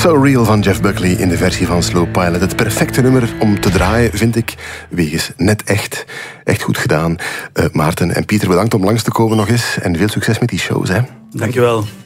So Real van Jeff Buckley in de versie van Slow Pilot. Het perfecte nummer om te draaien, vind ik, wegens Net Echt. Echt goed gedaan. Maarten en Pieter, bedankt om langs te komen nog eens. En veel succes met die shows, hè. Dankjewel.